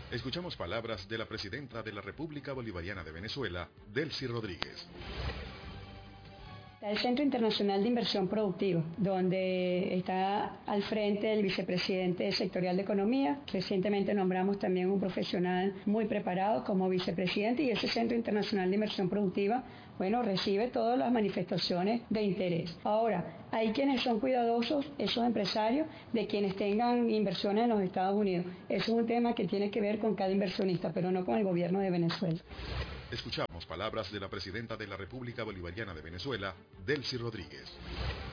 Escuchamos palabras de la presidenta de la República Bolivariana de Venezuela, Delcy Rodríguez. El Centro Internacional de Inversión Productiva, donde está al frente el vicepresidente sectorial de Economía. Recientemente nombramos también un profesional muy preparado como vicepresidente, y ese Centro Internacional de Inversión Productiva, recibe todas las manifestaciones de interés. Ahora, hay quienes son cuidadosos, esos empresarios, de quienes tengan inversiones en los Estados Unidos. Eso es un tema que tiene que ver con cada inversionista, pero no con el gobierno de Venezuela. Escuchamos palabras de la presidenta de la República Bolivariana de Venezuela, Delcy Rodríguez.